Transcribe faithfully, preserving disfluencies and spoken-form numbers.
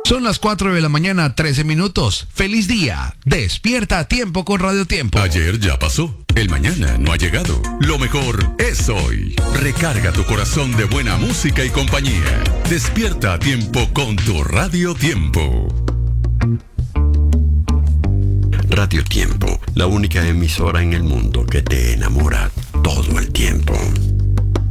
Son las cuatro de la mañana, trece minutos. ¡Feliz día! Despierta a tiempo con Radio Tiempo. Ayer ya pasó. El mañana no ha llegado. Lo mejor es hoy. Recarga tu corazón de buena música y compañía. Despierta a tiempo con tu Radio Tiempo. Radio Tiempo, la única emisora en el mundo que te enamora todo el tiempo.